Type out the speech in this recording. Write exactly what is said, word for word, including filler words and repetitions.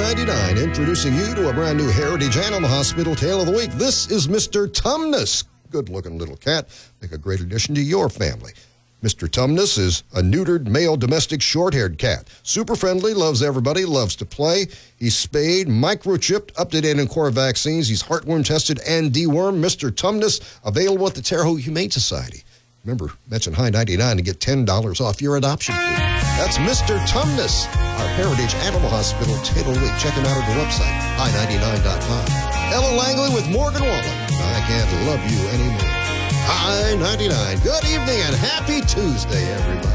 ninety-nine, introducing you to a brand new Heritage Animal Hospital Tale of the Week. This is Mister Tumnus. Good-looking little cat. Make a great addition to your family. Mister Tumnus is a neutered male domestic short-haired cat. Super friendly, loves everybody, loves to play. He's spayed, microchipped, up-to-date in core vaccines. He's heartworm tested and dewormed. Mister Tumnus, available at the Terre Haute Humane Society. Remember, mention High ninety-nine to get ten dollars off your adoption fee. That's Mister Tumnus, our Heritage Animal Hospital Tale of the Week. Check him out at the website, high ninety-nine dot com. Ellen Langley with Morgan Wallen. I can't love you anymore. High ninety-nine. Good evening and happy Tuesday, everybody.